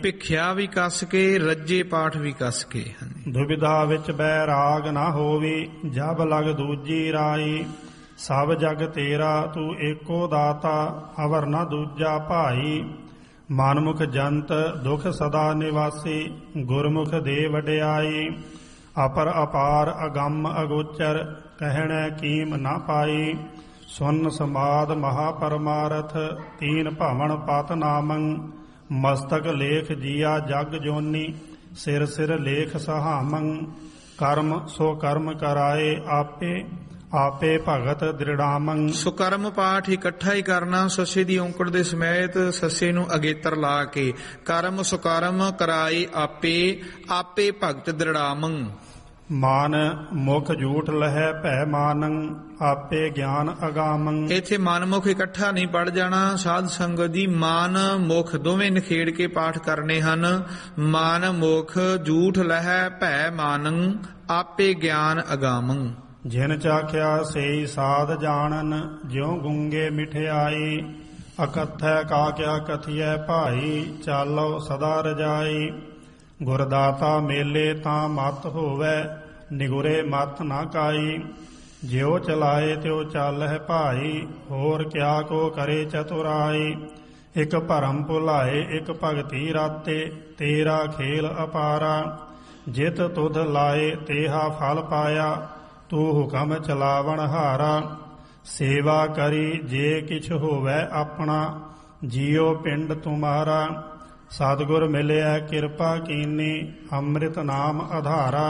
ਭਿਖਿਆ ਵੀ ਕੱਸ ਕੇ, ਰੱਜੇ ਪਾਠ ਵੀ ਕੱਸ ਕੇ। ਦੁਬਿਧਾ ਵਿੱਚ ਬੈਰਾਗ ਨਾ ਹੋਵੀ, ਜਬ ਲਗ ਦੂਜੀ ਰਾਈ। ਸਭ ਜਗ ਤੇਰਾ ਤੂੰ ਏਕੋ ਦਾਤਾ, ਅਵਰ ਨਾ ਦੂਜਾ ਭਾਈ। ਮਨਮੁਖ ਜੰਤ ਦੁਖ ਸਦਾ ਨਿਵਾਸੀ, ਗੁਰਮੁਖ ਦੇ ਵਡਿਆਈ। ਅਪਰ ਅਪਾਰ ਅਗੰਮ ਅਗੋਚਰ, ਕਹਿਣੈ ਕੀਮ ਨਾ ਪਾਈ। ਸੁਨ ਸਮਾਦ ਮਹਾ ਪਰਮਾਰਥ, ਤੀਨ ਭਵਨ ਪਤ ਨਾਮੰ। ਮਸਤਕ ਲੇਖ ਜੀਆ ਜਗ ਜੋਨੀ, ਸਿਰ ਸਿਰ ਲੇਖ ਸਹਾਮੰ। ਕਰਮ ਸੋ ਕਰਮ ਕਰਾਏ ਆਪੇ, ਆਪੇ ਭਗਤ ਦ੍ਰਿੜਾਮੰ। ਸੁਕਰਮ ਪਾਠ ਇਕੱਠਾ ਹੀ ਕਰਨਾ, ਸੱਸੇ ਦੀ ਔਂਕੜ ਦੇ ਸਮੇਤ ਸੱਸੇ ਨੂੰ ਅਗੇਤਰ ਲਾ ਕੇ। ਕਰਮ ਸੁਕਰਮ ਕਰਾਏ ਆਪੇ, ਆਪੇ ਭਗਤ ਦ੍ਰਿੜਾਮੰ। ਮਾਨ ਮੁਖ ਝੂਠ ਲਹੈ ਭੈ ਮਾਨੰ, ਆਪੇ ਗਿਆਨ ਅਗਾਮੰ। ਇੱਥੇ ਮਨਮੁਖ ਇਕੱਠਾ ਨਹੀਂ ਪੜ ਜਾਣਾ ਸਾਧ ਸੰਗਤ ਦੀ। ਮਾਨ ਮੁਖ ਦੋਵੇਂ ਨਿਖੇੜ ਕੇ ਪਾਠ ਕਰਨੇ ਹਨ। ਮਾਨ ਮੁਖ ਝੂਠ ਲਹੈ ਭੈ ਮਾਨੰ, ਆਪੇ ਗਿਆਨ ਅਗਾਮੰ। ਜਿਨ ਚਾਖਿਆ ਸਈ ਸਾਧ ਜਾਣਨ, ਜਿਉ ਗੁੰਗੇ ਮਿਠਿਆਈ। ਅਕਥੈ ਕਾ ਕਿਆ ਕਥੀਐ ਭਾਈ, ਚਾਲੋ ਸਦਾ ਰਜਾਈ। ਗੁਰਦਾਤਾ ਮੇਲੇ ਤਾਂ ਮਤ ਹੋਵੈ, ਨਿਗੁਰੇ ਮਤ ਨਾ ਕਾਈ। ਜਿਉ ਚਲਾਏ ਤਿਉ ਚਾਲਹਿ ਭਾਈ, ਹੋਰ ਕਿਆ ਕੋ ਕਰੇ ਚਤੁਰਾਈ। ਇਕ ਭਰਮ ਭੁਲਾਏ ਇਕ ਭਗਤੀ ਰਾਤੇ, ਤੇਰਾ ਖੇਲ ਅਪਾਰਾ। ਜਿਤ ਤੁਧ ਲਾਏ ਤੇਹਾ ਫਲ ਪਾਇਆ, ਤੂੰ ਹੁਕਮ ਚਲਾਵਣ ਹਾਰਾ। ਸੇਵਾ ਕਰੀ ਜੇ ਕਿਛ ਹੋਵੈ ਆਪਣਾ, ਜੀਉ ਪਿੰਡ ਤੁਮਾਰਾ। ਸਤਿਗੁਰ ਮਿਲਿਆ ਕਿਰਪਾ ਕੀਨੀ, ਅੰਮ੍ਰਿਤ ਨਾਮ ਆਧਾਰਾ।